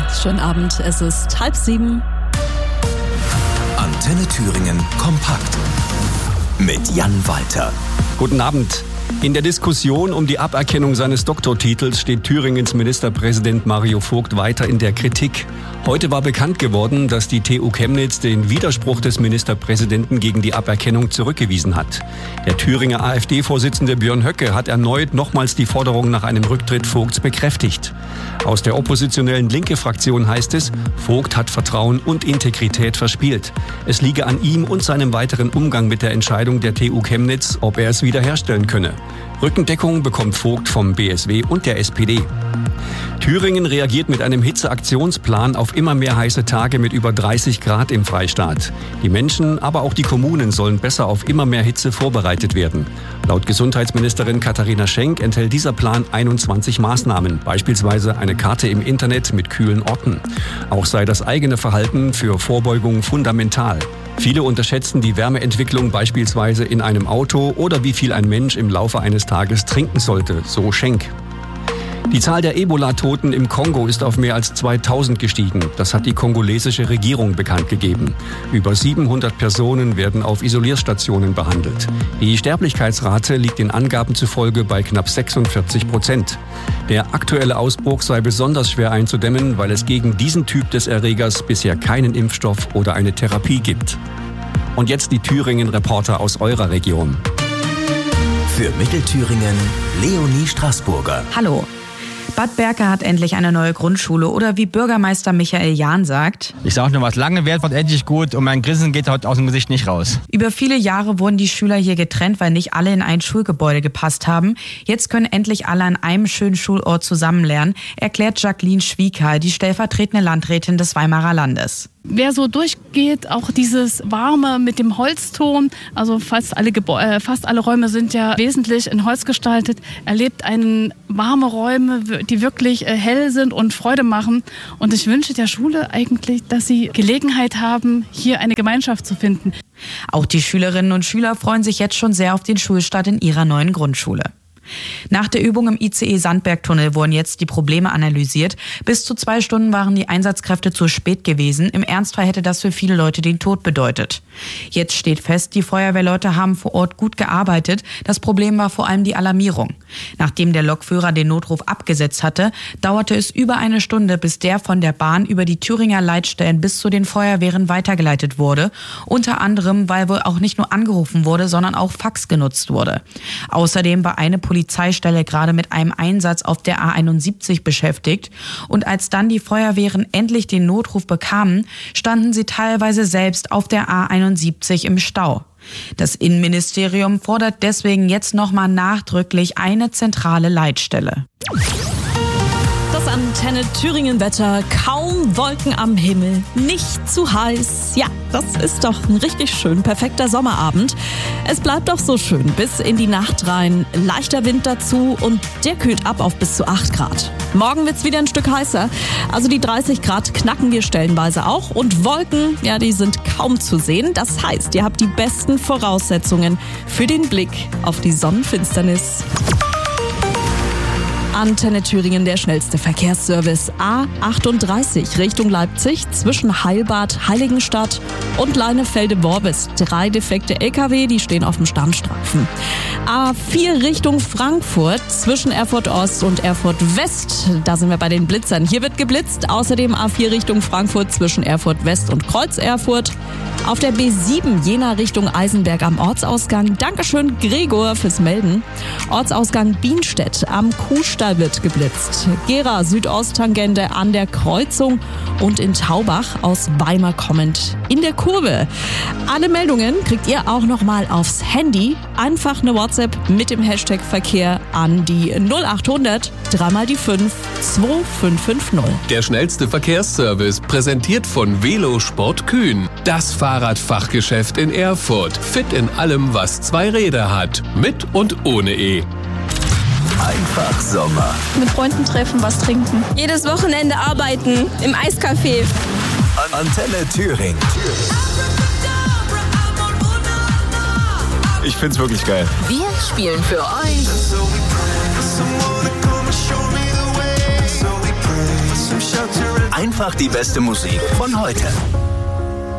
Schönen Abend, es ist 6:30. Antenne Thüringen kompakt mit Jan Walter. Guten Abend. In der Diskussion um die Aberkennung seines Doktortitels steht Thüringens Ministerpräsident Mario Vogt weiter in der Kritik. Heute war bekannt geworden, dass die TU Chemnitz den Widerspruch des Ministerpräsidenten gegen die Aberkennung zurückgewiesen hat. Der Thüringer AfD-Vorsitzende Björn Höcke hat erneut nochmals die Forderung nach einem Rücktritt Vogts bekräftigt. Aus der oppositionellen Linke-Fraktion heißt es, Vogt hat Vertrauen und Integrität verspielt. Es liege an ihm und seinem weiteren Umgang mit der Entscheidung der TU Chemnitz, ob er es wiederherstellen könne. Rückendeckung bekommt Vogt vom BSW und der SPD. Thüringen reagiert mit einem Hitzeaktionsplan auf immer mehr heiße Tage mit über 30 Grad im Freistaat. Die Menschen, aber auch die Kommunen sollen besser auf immer mehr Hitze vorbereitet werden. Laut Gesundheitsministerin Katharina Schenk enthält dieser Plan 21 Maßnahmen, beispielsweise eine Karte im Internet mit kühlen Orten. Auch sei das eigene Verhalten für Vorbeugung fundamental. Viele unterschätzen die Wärmeentwicklung beispielsweise in einem Auto oder wie viel ein Mensch im Laufe eines Tages trinken sollte, so Schenk. Die Zahl der Ebola-Toten im Kongo ist auf mehr als 2000 gestiegen. Das hat die kongolesische Regierung bekannt gegeben. Über 700 Personen werden auf Isolierstationen behandelt. Die Sterblichkeitsrate liegt den Angaben zufolge bei knapp 46%. Der aktuelle Ausbruch sei besonders schwer einzudämmen, weil es gegen diesen Typ des Erregers bisher keinen Impfstoff oder eine Therapie gibt. Und jetzt die Thüringen-Reporter aus eurer Region. Für Mittelthüringen Leonie Straßburger. Hallo. Bad Berka hat endlich eine neue Grundschule oder wie Bürgermeister Michael Jahn sagt: Ich sage nur was, lange wird endlich gut und mein Grinsen geht heute aus dem Gesicht nicht raus. Über viele Jahre wurden die Schüler hier getrennt, weil nicht alle in ein Schulgebäude gepasst haben. Jetzt können endlich alle an einem schönen Schulort zusammen lernen, erklärt Jacqueline Schwiekal, die stellvertretende Landrätin des Weimarer Landes. Wer so durchgeht, auch dieses Warme mit dem Holzton, also fast alle Räume sind ja wesentlich in Holz gestaltet, erlebt warme Räume, die wirklich hell sind und Freude machen. Und ich wünsche der Schule eigentlich, dass sie Gelegenheit haben, hier eine Gemeinschaft zu finden. Auch die Schülerinnen und Schüler freuen sich jetzt schon sehr auf den Schulstart in ihrer neuen Grundschule. Nach der Übung im ICE-Sandbergtunnel wurden jetzt die Probleme analysiert. Bis zu 2 Stunden waren die Einsatzkräfte zu spät gewesen. Im Ernstfall hätte das für viele Leute den Tod bedeutet. Jetzt steht fest, die Feuerwehrleute haben vor Ort gut gearbeitet. Das Problem war vor allem die Alarmierung. Nachdem der Lokführer den Notruf abgesetzt hatte, dauerte es über 1 Stunde, bis der von der Bahn über die Thüringer Leitstellen bis zu den Feuerwehren weitergeleitet wurde. Unter anderem, weil wohl auch nicht nur angerufen wurde, sondern auch Fax genutzt wurde. Außerdem war eine Polizeistelle gerade mit einem Einsatz auf der A71 beschäftigt. Und als dann die Feuerwehren endlich den Notruf bekamen, standen sie teilweise selbst auf der A71 im Stau. Das Innenministerium fordert deswegen jetzt nochmal nachdrücklich eine zentrale Leitstelle. Das Antenne Thüringen-Wetter, kaum Wolken am Himmel, nicht zu heiß. Ja, das ist doch ein richtig schön perfekter Sommerabend. Es bleibt doch so schön bis in die Nacht rein. Leichter Wind dazu und der kühlt ab auf bis zu 8 Grad. Morgen wird's wieder ein Stück heißer. Also die 30 Grad knacken wir stellenweise auch. Und Wolken, ja, die sind kaum zu sehen. Das heißt, ihr habt die besten Voraussetzungen für den Blick auf die Sonnenfinsternis. Antenne Thüringen, der schnellste Verkehrsservice. A38 Richtung Leipzig zwischen Heilbad, Heiligenstadt und Leinefelde-Worbis. 3 defekte LKW, die stehen auf dem Standstreifen. A4 Richtung Frankfurt zwischen Erfurt Ost und Erfurt West. Da sind wir bei den Blitzern. Hier wird geblitzt. Außerdem A4 Richtung Frankfurt zwischen Erfurt West und Kreuz Erfurt. Auf der B7 Jena Richtung Eisenberg am Ortsausgang. Dankeschön Gregor fürs Melden. Ortsausgang Bienstedt am Kuhstall wird geblitzt. Gera Südosttangente an der Kreuzung und in Taubach aus Weimar kommend in der Kurve. Alle Meldungen kriegt ihr auch nochmal aufs Handy. Einfach eine WhatsApp mit dem Hashtag Verkehr an die 0800 3 die 5 2550. Der schnellste Verkehrsservice präsentiert von Velosport Kühn. Das Fahrradfachgeschäft in Erfurt. Fit in allem, was 2 Räder hat. Mit und ohne E. Einfach Sommer. Mit Freunden treffen, was trinken. Jedes Wochenende arbeiten im Eiscafé. Antenne Thüringen. Ich find's wirklich geil. Wir spielen für euch Einfach die beste Musik von heute.